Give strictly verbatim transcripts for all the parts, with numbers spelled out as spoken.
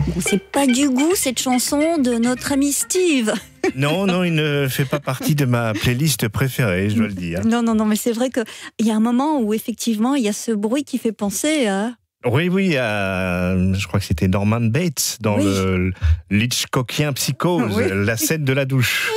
Bon, c'est pas du goût cette chanson de notre ami Steve. Non, non, il ne fait pas partie de ma playlist préférée, je dois le dire. Non, non, non, mais c'est vrai qu'il y a un moment où effectivement il y a ce bruit qui fait penser à... Oui, oui, euh, je crois que c'était Norman Bates dans Oui. le l'Hitchcockien Psychose, Oui. la scène de la douche.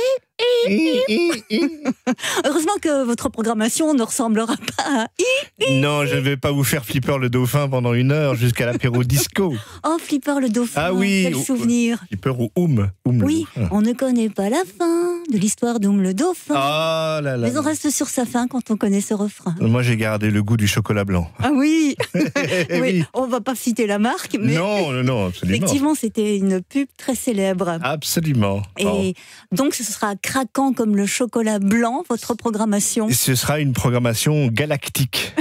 Heureusement que votre programmation ne ressemblera pas à... Non, je ne vais pas vous faire Flipper le dauphin pendant une heure jusqu'à l'apéro disco. Oh, Flipper le dauphin, Ah oui, quel ou- souvenir. Flipper ou Oum. Oum le Oui, dauphin. on ne connaît pas la fin de l'histoire d'Oum le dauphin. Ah là là. Mais on reste sur sa fin quand on connaît ce refrain. Moi, j'ai gardé le goût du chocolat blanc. Ah oui, Eh oui, oui. on va pas citer la marque, mais Non, non, non, absolument. effectivement, c'était une pub très célèbre. Absolument. Et donc, ce sera craquant comme le chocolat blanc, votre programmation. Oh. Ce sera une programmation galactique.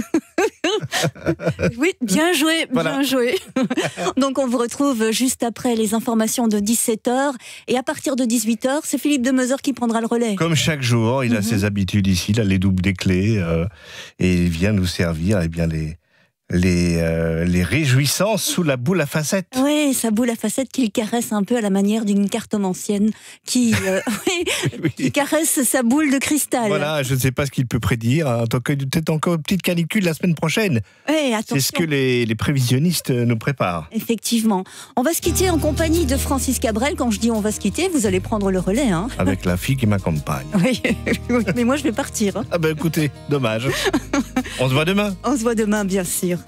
Oui, bien joué, Voilà. bien joué. Donc, on vous retrouve juste après les informations de dix-sept heures. Et à partir de dix-huit heures, c'est Philippe Demezer qui prendra le relais. Comme chaque jour, il a Mhm. ses habitudes ici, il a les doubles des clés, euh, et il vient nous servir eh bien, les, les, euh, les réjouissances sous la boule à facettes. Oui, sa boule à facettes qu'il caresse un peu à la manière d'une cartomancienne qui, euh, oui, Oui. qui caresse sa boule de cristal. Voilà, je ne sais pas ce qu'il peut prédire. En tant que peut-être encore une petite canicule la semaine prochaine. Oui, attention. C'est ce que les, les prévisionnistes nous préparent. Effectivement. On va se quitter en compagnie de Francis Cabrel. Quand je dis on va se quitter, vous allez prendre le relais. Hein. Avec la fille qui m'accompagne. Oui, oui, mais moi je vais partir. Hein. Ah ben écoutez, dommage. On se voit demain. On se voit demain, bien sûr.